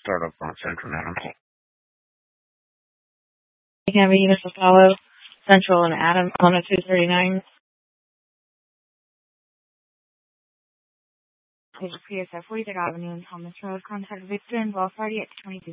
startup on Central and Adams. Canby, Eunice Apollo, Central and Adams, on a 239. PSF 43rd Avenue and Thomas Road. Contact Victor and Wells Party at 22.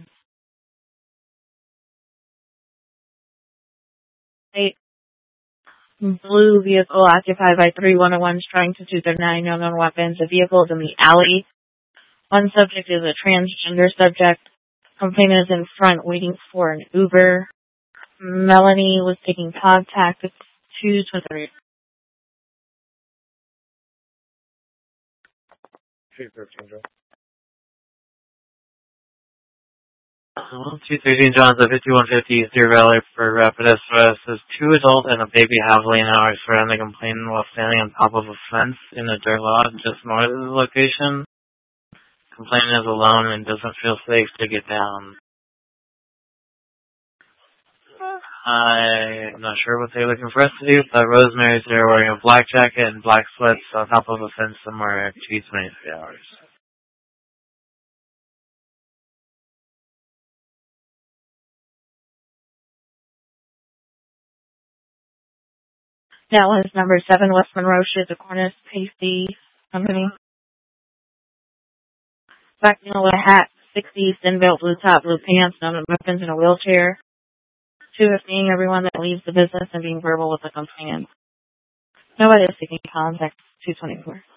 8. Blue vehicle occupied by 3101, trying to 239, no known weapons. A vehicle is in the alley. One subject is a transgender subject. Complainant is in front waiting for an Uber. Melanie was taking contact with 223. 213, Joe. 213 John's at 5150 East Deer Valley for Rapid SOS. Says 2 adults and a baby have lain hours surrounding the complainant while standing on top of a fence in a dirt lot just north of the location. Complainant is alone and doesn't feel safe to get down. I'm not sure what they're looking for us to do, but Rosemary's there wearing a black jacket and black sweats on top of a fence somewhere at 223 hours. That was number 7, West Monroe Street, the Cornice Pasty Company. Black with a hat, 60, thin belt, blue top, blue pants, no weapons, in a wheelchair. 215, everyone that leaves the business and being verbal with the complainant. Nobody is seeking contact. 224.